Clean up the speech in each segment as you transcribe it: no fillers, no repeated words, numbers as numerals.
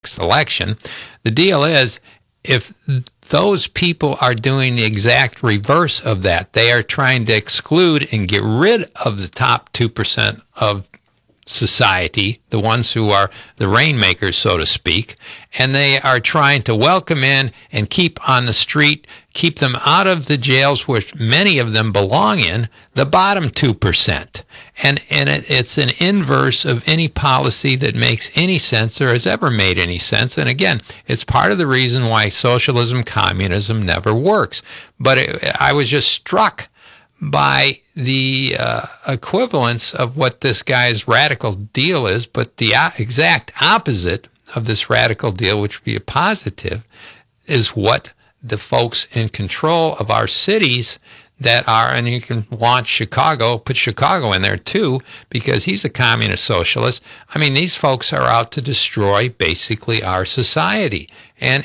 next election. The deal is, if those people are doing the exact reverse of that, they are trying to exclude and get rid of the top 2% of society, the ones who are the rainmakers, so to speak, and they are trying to welcome in and keep on the street, keep them out of the jails, which many of them belong in, the bottom 2%. And it's an inverse of any policy that makes any sense or has ever made any sense. And again, it's part of the reason why socialism, communism never works. But I was just struck by the equivalence of what this guy's radical deal is, but the exact opposite of this radical deal, which would be a positive, is what the folks in control of our cities that are, and you can launch Chicago, put Chicago in there too, because he's a communist socialist. I mean, these folks are out to destroy basically our society, and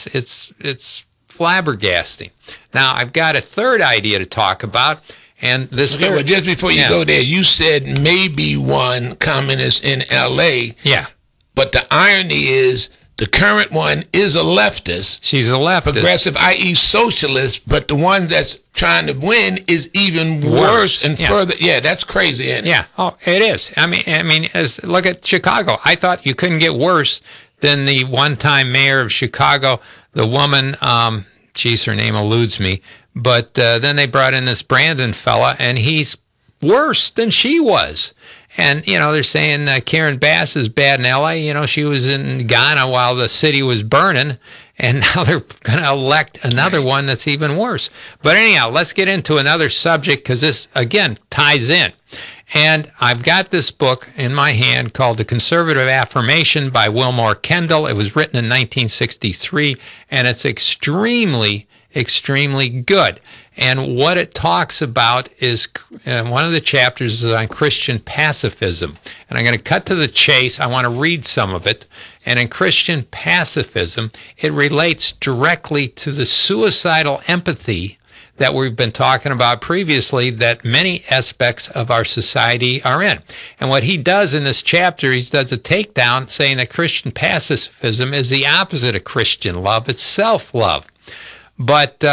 it's flabbergasting. Now, I've got a third idea to talk about, and this okay, well, just before you go there, you said maybe one communist in L.A. Yeah. But the irony is the current one is a leftist. She's a leftist. Progressive, i.e. socialist, but the one that's trying to win is even worse and further. Yeah, that's crazy, isn't it? Yeah, oh, it is. I mean, look at Chicago. I thought you couldn't get worse than the one-time mayor of Chicago, the woman, geez, her name eludes me, but then they brought in this Brandon fella, and he's worse than she was. And, you know, they're saying Karen Bass is bad in L.A. You know, she was in Ghana while the city was burning, and now they're going to elect another one that's even worse. But anyhow, let's get into another subject, because this, again, ties in. And I've got this book in my hand called The Conservative Affirmation by Wilmore Kendall. It was written in 1963, and it's extremely, extremely good. And what it talks about is, one of the chapters is on Christian pacifism. And I'm going to cut to the chase. I want to read some of it. And in Christian pacifism, it relates directly to the suicidal empathy that we've been talking about previously, that many aspects of our society are in. And what he does in this chapter, he does a takedown saying that Christian pacifism is the opposite of Christian love. It's self-love. But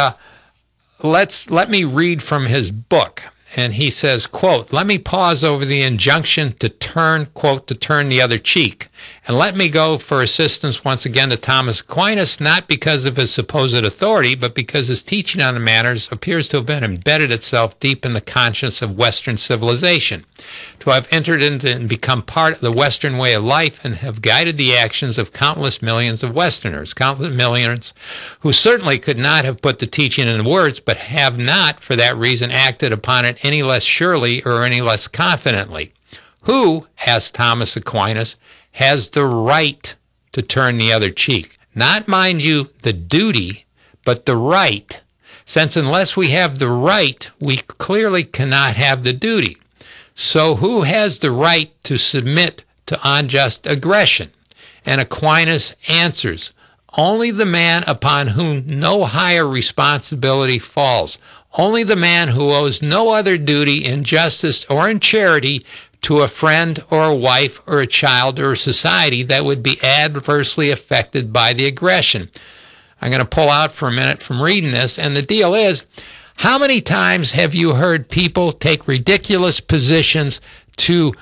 let me read from his book. And he says, quote, "Let me pause over the injunction to turn, quote, to turn the other cheek. And let me go for assistance once again to Thomas Aquinas, not because of his supposed authority, but because his teaching on the matters appears to have been embedded itself deep in the conscience of Western civilization, to have entered into and become part of the Western way of life and have guided the actions of countless millions of Westerners, countless millions who certainly could not have put the teaching in words, but have not, for that reason, acted upon it any less surely or any less confidently. Who," asked Thomas Aquinas, "has the right to turn the other cheek? Not, mind you, the duty, but the right. Since unless we have the right, we clearly cannot have the duty. So who has the right to submit to unjust aggression?" And Aquinas answers, "Only the man upon whom no higher responsibility falls. Only the man who owes no other duty in justice or in charity to a friend or a wife or a child or a society that would be adversely affected by the aggression." I'm going to pull out for a minute from reading this, and the deal is, how many times have you heard people take ridiculous positions to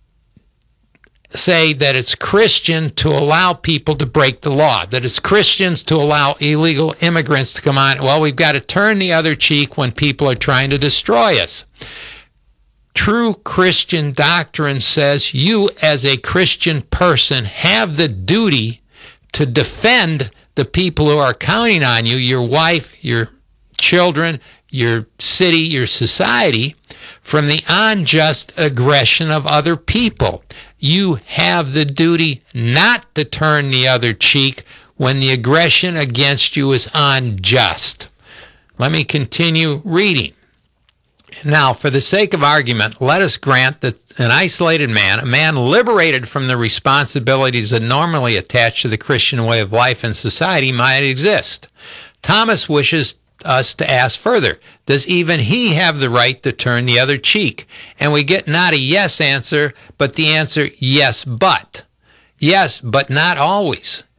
say that it's Christian to allow people to break the law, that it's Christians to allow illegal immigrants to come on? Well, we've got to turn the other cheek when people are trying to destroy us. True Christian doctrine says you, as a Christian person, have the duty to defend the people who are counting on you, your wife, your children, your city, your society, from the unjust aggression of other people. You have the duty not to turn the other cheek when the aggression against you is unjust. Let me continue reading. Now, for the sake of argument, let us grant that an isolated man, a man liberated from the responsibilities that normally attach to the Christian way of life and society, might exist. Thomas wishes us to ask further, does even he have the right to turn the other cheek? And we get not a yes answer, but the answer, yes, but. Yes, but not always.